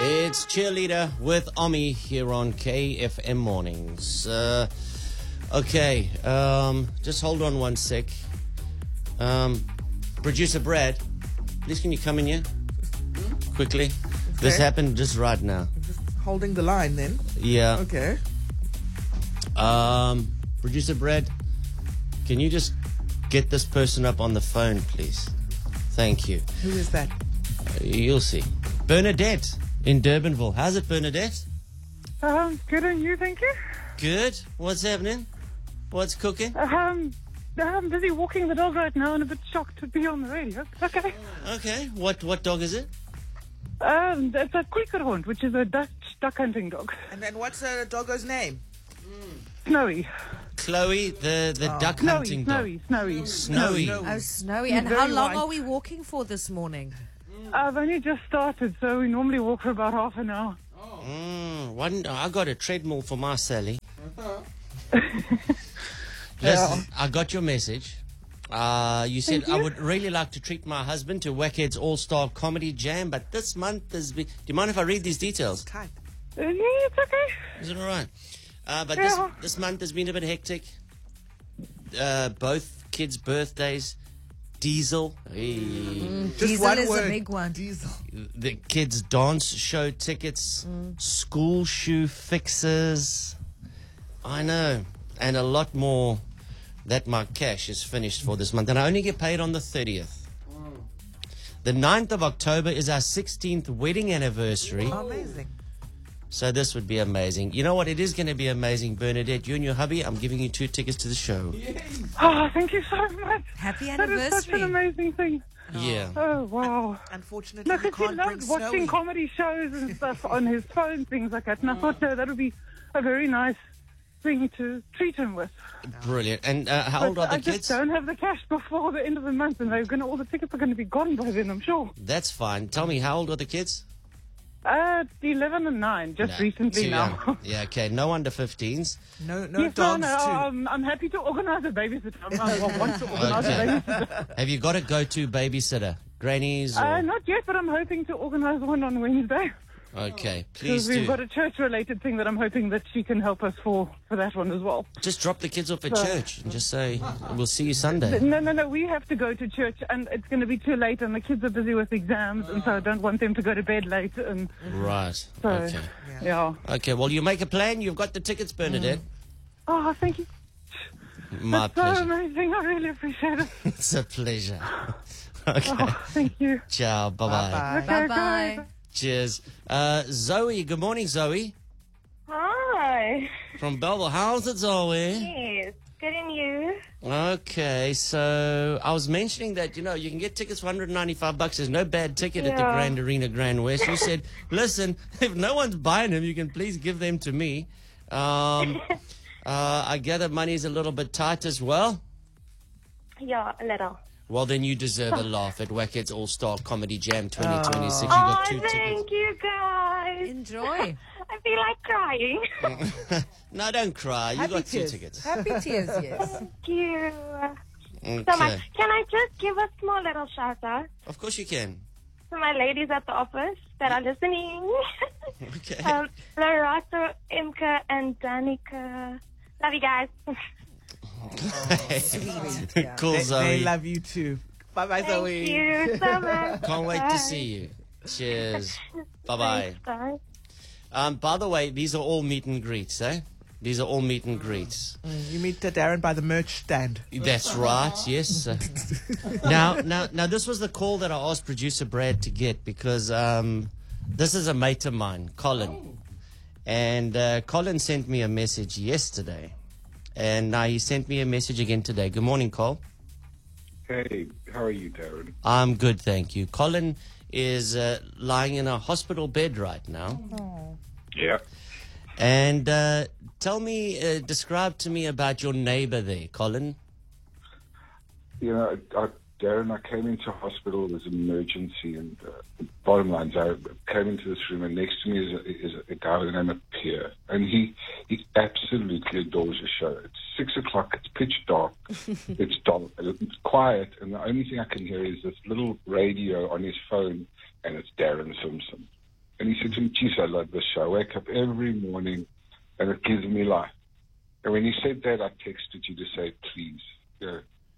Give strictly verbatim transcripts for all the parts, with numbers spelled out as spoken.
It's Cheerleader with Omi here on K F M Mornings. Uh, okay, um, just hold on one sec. Um, Producer Brad, please can you come in here quickly? Okay. This happened just right now. Just holding the line then. Yeah. Okay. Um, Producer Brad, can you just get this person up on the phone, please? Thank you. Who is that? Uh, you'll see. Bernadette in Durbanville. How's it, Bernadette? Um, good, and you, thank you. Good. What's happening? What's cooking? Um, I'm busy walking the dog right now and a bit shocked to be on the radio. Okay. Okay. What what dog is it? Um, it's a Quakerhond, which is a Dutch duck hunting dog. And then what's the doggo's name? Snowy. Chloe, the, the Oh. duck Snowy, hunting dog. Snowy, Snowy. Snowy. No, no. Oh, snowy. He's And how very long white. are we walking for this morning? I've only just started, so we normally walk for about half an hour. Mm, one, I got a treadmill for my Sally. Listen, I got your message. Uh, you said Thank I you. would really like to treat my husband to Wackhead's All-Star Comedy Jam, but this month has been... Do you mind if I read these details? Type. Uh, yeah, it's okay. Is it all right? Uh, but Yeah. this, this month has been a bit hectic. Uh, both kids' birthdays. Diesel. Hey. Just Diesel one is word. a big one. Diesel. The kids' dance show tickets. School shoe fixes. I know. And a lot more that my cash is finished for this month. And I only get paid on the thirtieth. The ninth of October is our sixteenth wedding anniversary. Amazing. So this would be amazing. You know what? It is going to be amazing, Bernadette. You and your hubby, I'm giving you two tickets to the show. Oh, thank you so much. Happy That is such an anniversary. amazing thing. Yeah. Oh, wow. Unfortunately, No, you because he can't bring loves watching Snowy. comedy shows and stuff on his phone, things like that. And I thought uh, that would be a very nice thing to treat him with. Brilliant. And uh, how old But are the I kids? just don't have the cash before the end of the month, and they're going to, all the tickets are going to be gone by then, I'm sure. That's fine. Tell me, how old are the kids? Uh, eleven and nine, just No, recently too now. young. Yeah, okay. No under fifteens. No, no Yes, no, dogs no, too. um, I'm happy to organise a babysitter. I'm- I want to organise Okay. a babysitter. Have you got a go-to babysitter? Grannies? Or... Uh, not yet, but I'm hoping to organise one on Wednesday. Okay, Because please we've do. got a church-related thing that I'm hoping that she can help us for, for that one as well. Just drop the kids off at So- church and just say, we'll see you Sunday. No, no, no, we have to go to church, and it's going to be too late, and the kids are busy with exams, and so I don't want them to go to bed late, and Right. so, Okay. yeah. Okay, well, you make a plan. You've got the tickets, Bernadette. Oh, thank you. My That's so pleasure. amazing. I really appreciate it. It's a pleasure. Okay. Oh, thank you. Ciao. Bye-bye. Bye-bye. Okay, Bye-bye. bye. Cheers. Uh, Zoe, good morning, Zoe. Hi. From Belleville. How's it, Zoe? Yes. Good and you? Okay, so I was mentioning that, you know, you can get tickets for one hundred ninety-five bucks. There's no bad ticket at the Yeah. Grand Arena Grand West. You said, listen, if no one's buying them, you can please give them to me. Um, uh, I gather money's a little bit tight as well. Yeah, a little. Well, then you deserve a laugh at Wackhead's All-Star Comedy Jam twenty twenty-six. You Oh, got two tickets. thank you guys. Enjoy. I feel like crying. No, don't cry. You Happy got two tears. tickets. Happy tears, yes. Thank you Okay. so much. Can I just give a small little shout out Of course you can. to my ladies at the office that are listening? Okay. um, Loretta, Imka, and Danica. Love you guys. Yeah. Cool, They, Zoe. they love you too. Bye bye, Thank Zoe. you so much. Can't wait Bye. to see you. Cheers. Bye-bye. Thanks, bye. Um, by the way, these are all meet and greets, eh? These are all meet and greets. Mm, You meet uh, Darren by the merch stand. That's right, yes. Uh, now, now, now, this was the call that I asked producer Brad to get because um, this is a mate of mine, Colin. And uh, Colin sent me a message yesterday. And now he sent me a message again today. Good morning, Cole. Hey, how are you, Darren? I'm good, thank you. Colin is uh, lying in a hospital bed right now. Yeah. And uh, tell me, uh, describe to me about your neighbor there, Colin. You know, I, I, Darren, I came into hospital. It was an emergency, and uh, the bottom line is I came into this room, and next to me is a, is a guy by the name of Pierre, and he he absolutely adores your show. It's six o'clock. It's pitch dark. It's dull. It's quiet, and the only thing I can hear is this little radio on his phone, and it's Darren Simpson. And he said to me, geez, I love this show. I wake up every morning and it gives me life. And when he said that, I texted you to say, please. Yeah.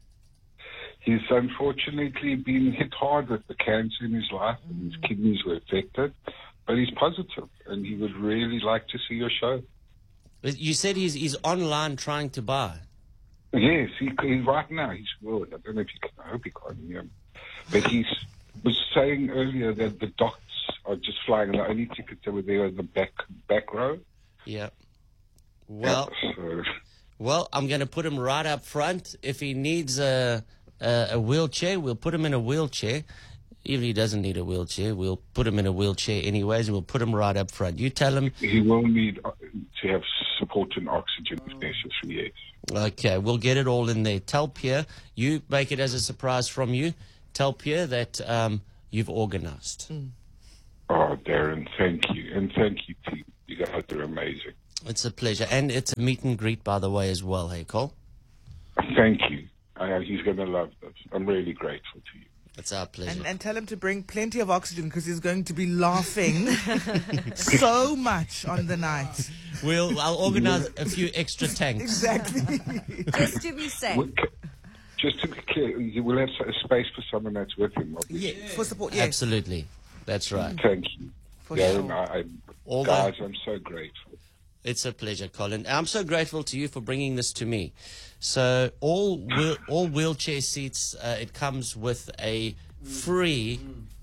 He's unfortunately been hit hard with the cancer in his life, and his kidneys were affected. But he's positive, and he would really like to see your show. But you said he's he's online trying to buy. Yes, he, he's right now. He's well. I don't know if you can. I hope he can't hear him. But he was saying earlier that the docs are just flying, and the only tickets that were there are the back back row. Yeah. Well, Yeah, so, well, I'm going to put him right up front. If he needs a, a a wheelchair, we'll put him in a wheelchair. Even if he doesn't need a wheelchair, we'll put him in a wheelchair anyways, and we'll put him right up front. You tell him. he will need uh, to have support and oxygen if necessary. Yes. Okay, we'll get it all in there. Tell Pierre, you make it as a surprise from you. Tell Pierre that um, you've organised. Oh, Darren, thank you, and thank you, team. You guys are amazing. It's a pleasure. And it's a meet and greet, by the way, as well. Hey, Cole? Thank you. I, he's going to love this. I'm really grateful to you. It's our pleasure. And, and tell him to bring plenty of oxygen because he's going to be laughing so much on the night. We'll, I'll organise a few extra tanks. Exactly. Just to be safe. Well, c- Just to be clear, you will have a space for someone that's with him, obviously. For support, yes. Absolutely. That's right. Thank you. For Darren, sure. I, I, All guys, that- I'm so grateful. It's a pleasure, Colin. I'm so grateful to you for bringing this to me. So all wheel, all wheelchair seats, uh, it comes with a free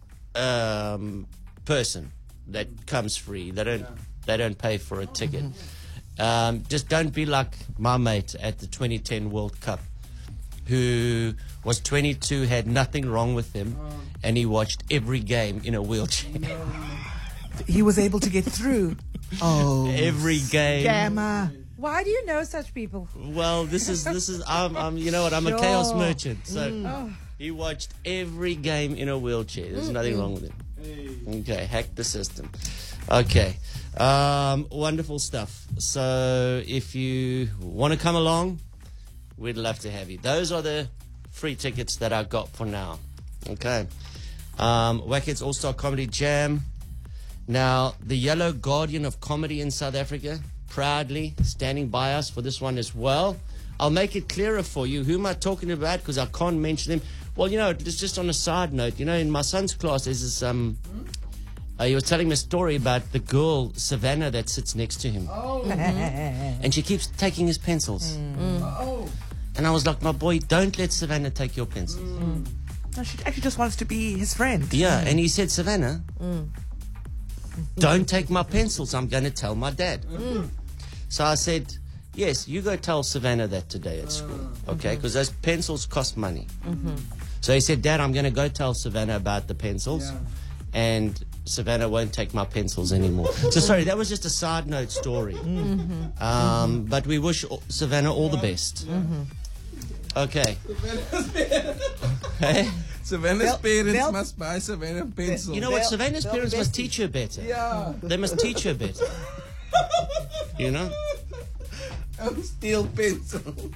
um, person that comes free. They don't they don't pay for a ticket. Um, just don't be like my mate at the twenty ten World Cup, who was twenty-two, had nothing wrong with him, and he watched every game in a wheelchair. He was able to get through. Oh, Every game. Gamma. Why do you know such people? Well, this is this is I'm, I'm you know what I'm a chaos Sure. merchant. So he watched every game in a wheelchair. There's nothing wrong with him. Okay, hack the system. Okay, um, wonderful stuff. So if you want to come along, we'd love to have you. Those are the free tickets that I got for now. Okay, um, Wackheads All Star Comedy Jam. Now, the Yellow Guardian of Comedy in South Africa, proudly standing by us for this one as well. I'll make it clearer for you. Who am I talking about? Because I can't mention them. Well, you know, it's just on a side note. You know, in my son's class, there's this, um, uh, he was telling me a story about the girl, Savannah, that sits next to him. Oh. And she keeps taking his pencils. Mm. Oh. And I was like, my boy, don't let Savannah take your pencils. Mm. No, she actually just wants to be his friend. Yeah, and he said, Savannah, don't take my pencils. I'm going to tell my dad. Mm. So I said, yes, you go tell Savannah that today at school, okay? Because those pencils cost money. Mm-hmm. So he said, Dad, I'm going to go tell Savannah about the pencils, and Savannah won't take my pencils anymore. So sorry, that was just a side note story. Mm-hmm. Um, but we wish all- Savannah all the best. Mm-hmm. Okay. Hey? Savannah's They'll- parents they'll- must buy Savannah pencils. You know what? They'll- Savannah's they'll parents be must besties. teach her better. yeah, They must teach her better. You know? I'm still pencils.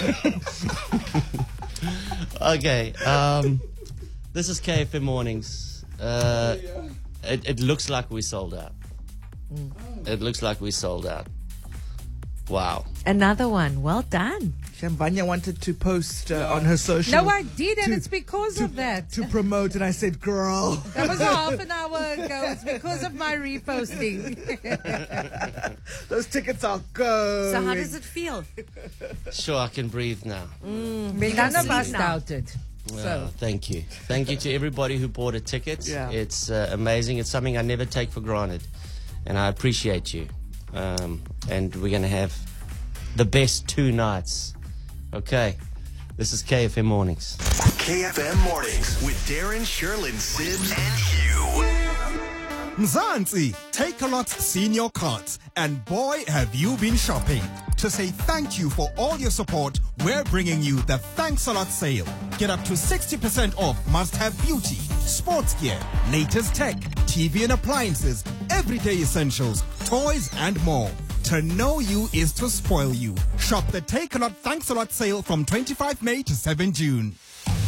Okay. Um, this is K F M Mornings. Uh, it, it looks like we sold out. It looks like we sold out. Wow. Another one. Well done. Shambanya wanted to post uh, on her social. No, I did, and to- it's because to, of that. to promote, and I said, "Girl, That was half an hour ago. It's because of my reposting. those tickets are going." So how does it feel? Sure, I can breathe now. None of us doubted. Well, thank you. Thank you to everybody who bought a ticket. Yeah. It's uh, amazing. It's something I never take for granted. And I appreciate you. Um, and we're going to have the best two nights. Okay. This is K F M Mornings. K F M Mornings with Darren, Sherlin, Sims, and Hugh. Mzansi, Take-A-Lot's senior cards, and boy, have you been shopping. To say thank you for all your support, we're bringing you the Thanks A Lot sale. Get up to sixty percent off must-have beauty, sports gear, latest tech, T V and appliances, everyday essentials, toys, and more. To know you is to spoil you. Shop the Take-A-Lot Thanks A Lot sale from twenty-fifth of May to seventh of June.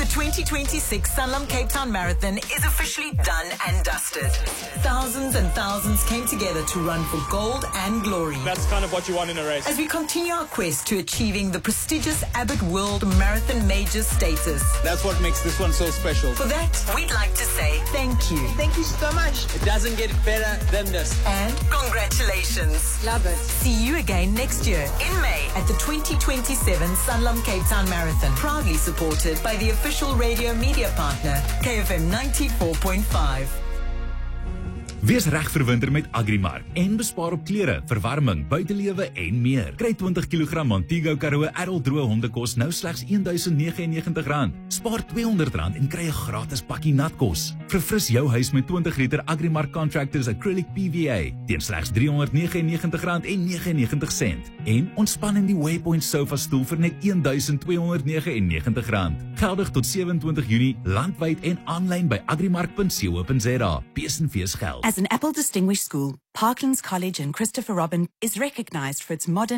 The twenty twenty-six Sanlam Cape Town Marathon is officially done and dusted. Thousands and thousands came together to run for gold and glory. That's kind of what you want in a race. As we continue our quest to achieving the prestigious Abbott World Marathon Major status. That's what makes this one so special. For that, we'd like to say thank you. Thank you so much. It doesn't get better than this. And congratulations. Love it. See you again next year in May at the twenty twenty-seven Sanlam Cape Town Marathon. Proudly supported by the official radio media partner, K F M ninety-four point five. Wees reg vir winter met Agrimark en bespaar op klere, verwarming, buitelewe en meer. Kry twintig kilogram Montego Karoo adult droë hondekos nou slegs een duisend negentig en negentig rand. Spaar tweehonderd rand en kry 'n gratis pakkie natkos. Verfris jou huis met twintig liter Agrimark Contractors Acrylic P V A teen slegs driehonderd negentig en negentig rand en negenennegentig sent. En ontspan in die Waypoint sofa stoel vir net een duisend tweehonderd negentig en negentig rand. Geldig tot sewe-en-twintig Junie landwyd en aanlyn by agrimark punt co punt za. Bees en vees geld. As an Apple Distinguished School, Parklands College and Christopher Robin is recognized for its modern